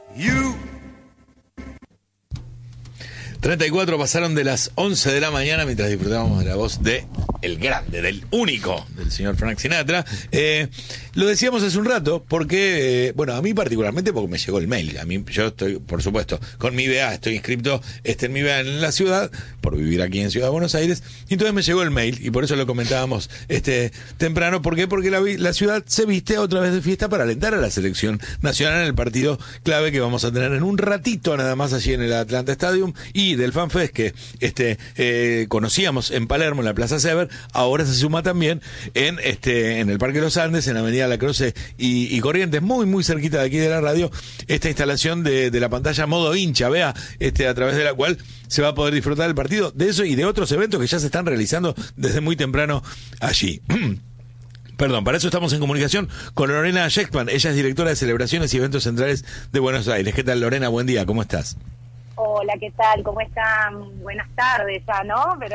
34 pasaron de las 11 de la mañana mientras disfrutábamos de la voz de el grande, del único, del señor Frank Sinatra. Lo decíamos hace un rato porque, bueno, a mí particularmente porque me llegó el mail. A mí, yo estoy, por supuesto, con mi BA, estoy inscrito en mi BA en la ciudad, por vivir aquí en Ciudad de Buenos Aires, y entonces me llegó el mail, y por eso lo comentábamos temprano. ¿Por qué? Porque la ciudad se viste otra vez de fiesta para alentar a la selección nacional en el partido clave que vamos a tener en un ratito nada más allí en el Atlanta Stadium, y del FanFest que conocíamos en Palermo, en la Plaza Sever, ahora se suma también en el Parque Los Andes, en la Avenida La Croce y Corrientes, muy muy cerquita de aquí de la radio, esta instalación de la pantalla modo hincha, vea, a través de la cual se va a poder disfrutar del partido, de eso y de otros eventos que ya se están realizando desde muy temprano allí. Perdón, para eso estamos en comunicación con Lorena Sheckman. Ella es directora de celebraciones y eventos centrales de Buenos Aires. ¿Qué tal, Lorena? Buen día, ¿cómo estás? Hola, ¿qué tal? ¿Cómo están? Buenas tardes ya, ¿no? Pero